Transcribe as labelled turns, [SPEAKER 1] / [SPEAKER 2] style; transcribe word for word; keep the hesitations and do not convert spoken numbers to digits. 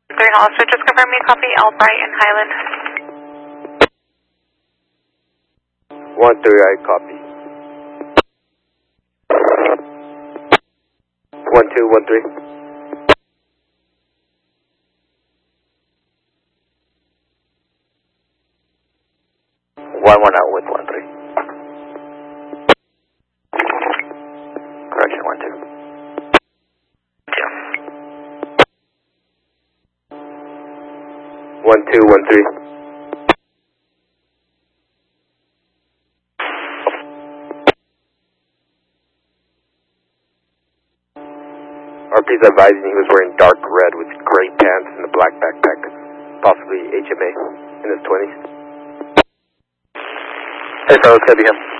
[SPEAKER 1] Three Hollister, just confirm me, copy Albright and Highland.
[SPEAKER 2] One three, I copy. One two, one three. One one out with one three. Correction, one two. One two, one three. R P's advising he was wearing dark red with gray pants and a black backpack, possibly H M A, in his twenties.
[SPEAKER 3] Hey fellas, heavy him.